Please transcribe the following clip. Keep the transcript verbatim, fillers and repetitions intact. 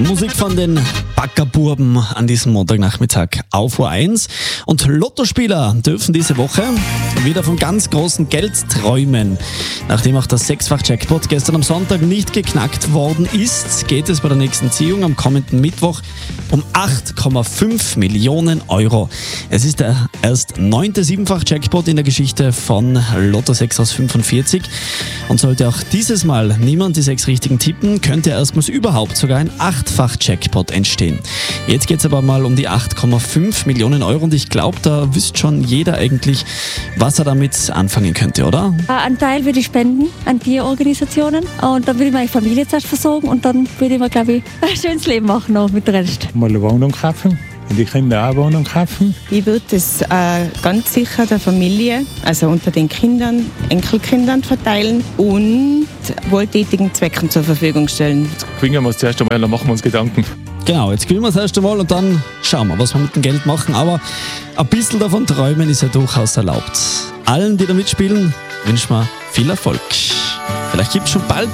Musik von den Backerburben an diesem Montagnachmittag auf U eins. Und Lottospieler dürfen diese Woche wieder von ganz großen Geld träumen. Nachdem auch das Sechsfach-Jackpot gestern am Sonntag nicht geknackt worden ist, geht es bei der nächsten Ziehung am kommenden Mittwoch um acht Komma fünf Millionen Euro. Es ist der erst neunte Siebenfach-Jackpot in der Geschichte von Lotto sechs aus fünfundvierzig. Und sollte auch dieses Mal niemand die sechs richtigen tippen, könnte erstmals überhaupt sogar ein Achtfach-Jackpot entstehen. Jetzt geht es aber mal um die acht Komma fünf Millionen Euro und ich glaube, da wüsste schon jeder eigentlich, was er damit anfangen könnte, oder? Einen Teil würde ich spenden an Tierorganisationen und dann würde ich meine Familie zuerst versorgen und dann würde ich mir, glaube ich, ein schönes Leben machen noch mit dem Rest. Mal eine Wohnung kaufen. Und die Kinder auch eine Wohnung kaufen? Ich würde es äh, ganz sicher der Familie, also unter den Kindern, Enkelkindern verteilen und wohltätigen Zwecken zur Verfügung stellen. Jetzt gewinnen wir es zuerst einmal, dann machen wir uns Gedanken. Genau, jetzt gewinnen wir das erste Mal und dann schauen wir, was wir mit dem Geld machen. Aber ein bisschen davon träumen ist ja durchaus erlaubt. Allen, die da mitspielen, wünschen wir viel Erfolg. Vielleicht gibt es schon bald